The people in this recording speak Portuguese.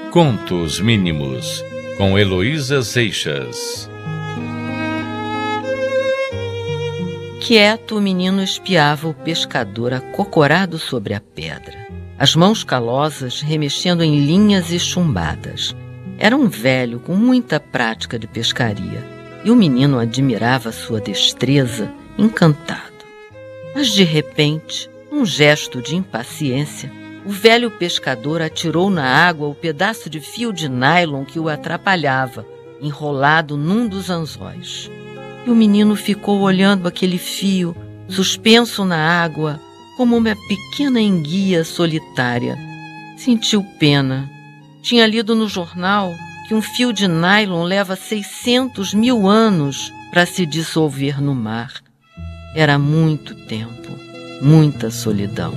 Contos Mínimos, com Heloísa Seixas. Quieto, o menino espiava o pescador acocorado sobre a pedra, as mãos calosas remexendo em linhas e chumbadas. Era um velho com muita prática de pescaria, e o menino admirava sua destreza, encantado. Mas, de repente, num gesto de impaciência, o velho pescador atirou na água o pedaço de fio de nylon que o atrapalhava, enrolado num dos anzóis. E o menino ficou olhando aquele fio, suspenso na água, como uma pequena enguia solitária. Sentiu pena. Tinha lido no jornal que um fio de nylon leva 600 mil anos para se dissolver no mar. Era muito tempo, muita solidão.